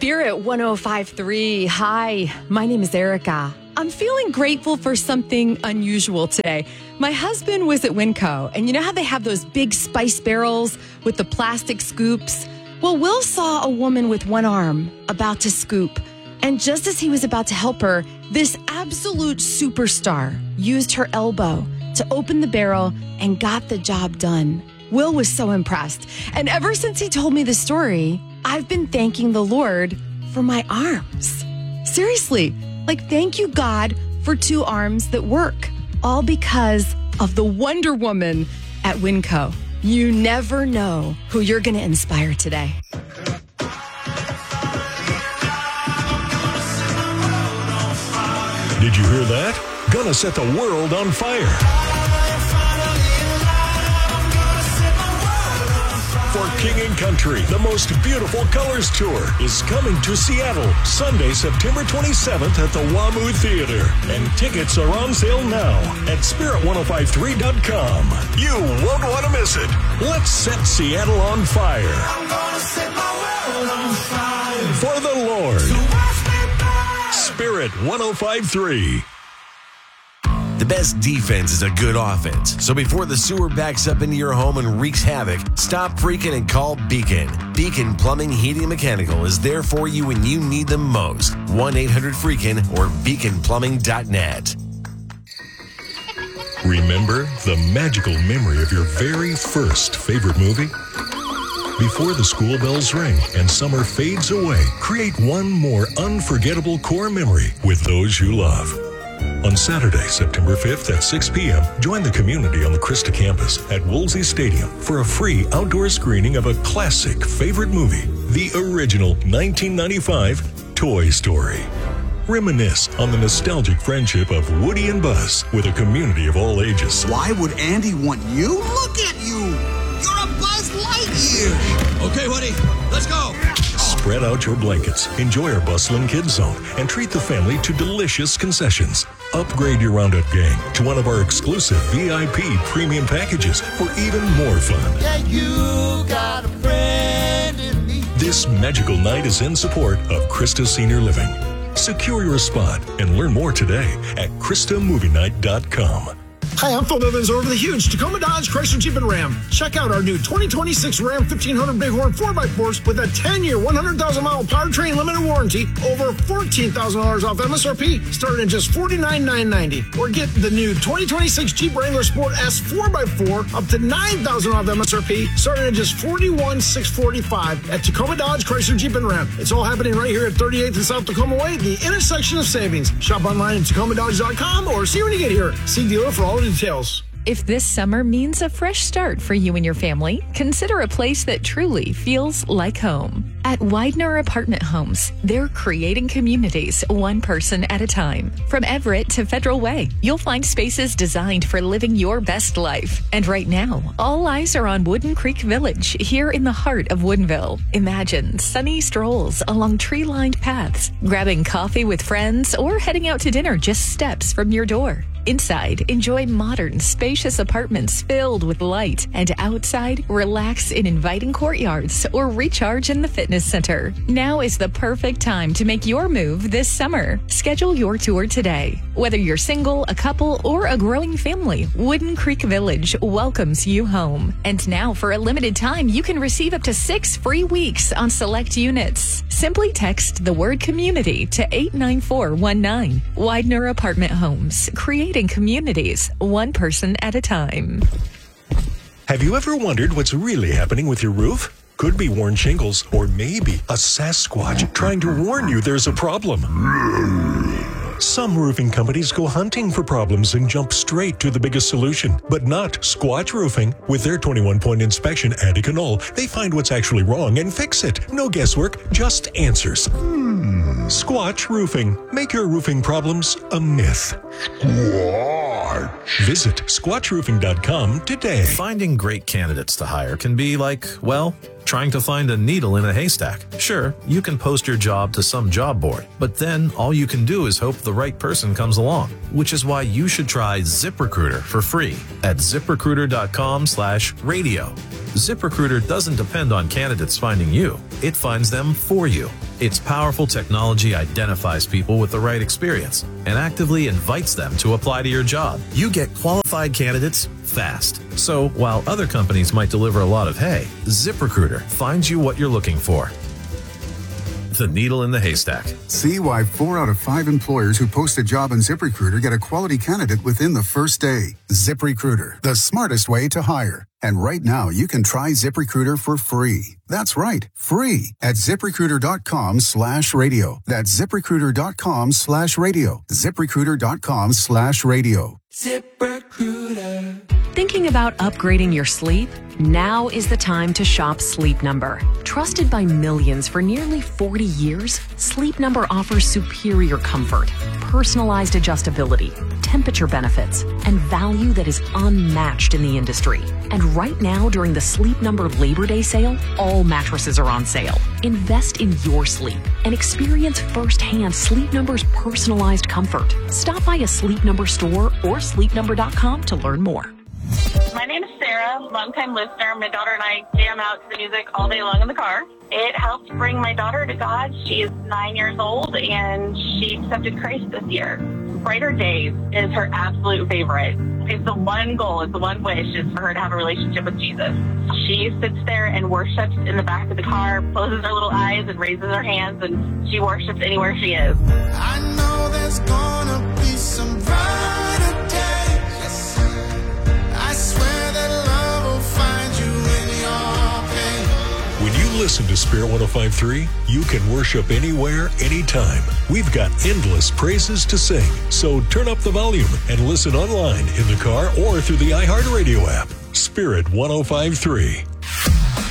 Spirit 105.3. Hi, my name is Erica. I'm feeling grateful for something unusual today. My husband was at Winco, and you know how they have those big spice barrels with the plastic scoops? Well, Will saw a woman with one arm about to scoop. And just as he was about to help her, this absolute superstar used her elbow to open the barrel and got the job done. Will was so impressed. And ever since he told me the story, I've been thanking the Lord for my arms. Seriously, thank you, God, for two arms that work. All because of the Wonder Woman at Winco. You never know who you're going to inspire today. Did you hear that? Gonna set the world on fire. For King & Country, the most beautiful colors tour is coming to Seattle Sunday, September 27th at the WAMU Theater. And tickets are on sale now at spirit1053.com. You won't want to miss it. Let's set Seattle on fire. I'm gonna set my world on fire. For the Lord. So Spirit 105.3. The best defense is a good offense. So before the sewer backs up into your home and wreaks havoc, stop freaking and call Beacon. Beacon Plumbing, Heating, and Mechanical is there for you when you need them most. 1-800-FREAKIN or beaconplumbing.net. Remember the magical memory of your very first favorite movie? Before the school bells ring and summer fades away, create one more unforgettable core memory with those you love. On Saturday, September 5th at 6 p.m., join the community on the Krista campus at Woolsey Stadium for a free outdoor screening of a classic favorite movie, the original 1995 Toy Story. Reminisce on the nostalgic friendship of Woody and Buzz with a community of all ages. Why would Andy want you? Look at you! You're a Buzz Lightyear! Okay, Woody, let's go! Spread out your blankets, enjoy our bustling kids zone, and treat the family to delicious concessions. Upgrade your Roundup gang to one of our exclusive VIP premium packages for even more fun. Yeah, you got a friend in me. This magical night is in support of Krista Senior Living. Secure your spot and learn more today at KristaMovieNight.com. Hi, I'm Phil Evans over the huge Tacoma Dodge Chrysler Jeep and Ram. Check out our new 2026 Ram 1500 Bighorn 4x4s with a 10-year, 100,000-mile powertrain limited warranty, over $14,000 off MSRP, starting at just $49,990. Or get the new 2026 Jeep Wrangler Sport S 4x4 up to $9,000 off MSRP, starting at just $41,645 at Tacoma Dodge Chrysler Jeep and Ram. It's all happening right here at 38th and South Tacoma Way, the intersection of savings. Shop online at TacomaDodge.com or see when you get here. See dealer for all details. If this summer means a fresh start for you and your family, consider a place that truly feels like home. At Widener Apartment Homes, they're creating communities one person at a time. From Everett to Federal Way, you'll find spaces designed for living your best life. And right now, all eyes are on Wooden Creek Village here in the heart of Woodinville. Imagine sunny strolls along tree-lined paths, grabbing coffee with friends, or heading out to dinner just steps from your door. Inside, enjoy modern, spacious apartments filled with light, and outside, relax in inviting courtyards or recharge in the fitness center. Now is the perfect time to make your move this summer. Schedule your tour today. Whether you're single, a couple, or a growing family, Wooden Creek Village welcomes you home. And now, for a limited time, you can receive up to 6 free weeks on select units. Simply text the word community to 89419. Widener Apartment Homes, creating communities one person at a time. Have you ever wondered what's really happening with your roof? Could be worn shingles or maybe a Sasquatch trying to warn you there's a problem. Some roofing companies go hunting for problems and jump straight to the biggest solution, but not Squatch Roofing. With their 21-point inspection and a canal, they find what's actually wrong and fix it. No guesswork, just answers. Squatch Roofing. Make your roofing problems a myth. Visit squatchroofing.com today. Finding great candidates to hire can be like, well, Trying to find a needle in a haystack? Sure, you can post your job to some job board, but then all you can do is hope the right person comes along, which is why you should try ZipRecruiter for free at ZipRecruiter.com/radio. ZipRecruiter doesn't depend on candidates finding you. It finds them for you. Its powerful technology identifies people with the right experience and actively invites them to apply to your job. You get qualified candidates fast. So while other companies might deliver a lot of hay, ZipRecruiter finds you what you're looking for. The needle in the haystack. See why 4 out of 5 employers who post a job on ZipRecruiter get a quality candidate within the first day. ZipRecruiter, the smartest way to hire. And right now, you can try ZipRecruiter for free. That's right, free at ZipRecruiter.com/radio. That's ZipRecruiter.com/radio. ZipRecruiter.com/radio. ZipRecruiter. Thinking about upgrading your sleep? Now is the time to shop Sleep Number. Trusted by millions for nearly 40 years, Sleep Number offers superior comfort, personalized adjustability, temperature benefits, and value that is unmatched in the industry. And right now, during the Sleep Number Labor Day sale, all mattresses are on sale. Invest in your sleep and experience firsthand Sleep Number's personalized comfort. Stop by a Sleep Number store or sleepnumber.com to learn more. My name is Sarah, longtime listener. My daughter and I jam out to the music all day long in the car. It helps bring my daughter to God. She is 9 years old, and she accepted Christ this year. Brighter Days is her absolute favorite. It's the one goal, it's the one wish, is for her to have a relationship with Jesus. She sits there and worships in the back of the car, closes her little eyes and raises her hands, and she worships anywhere she is. I know there's gonna be some brighter days. I swear that love will find you in your pain. When you listen to Spirit 105.3, you can worship anywhere, anytime. We've got endless praises to sing. So turn up the volume and listen online, in the car, or through the iHeartRadio app. Spirit 105.3.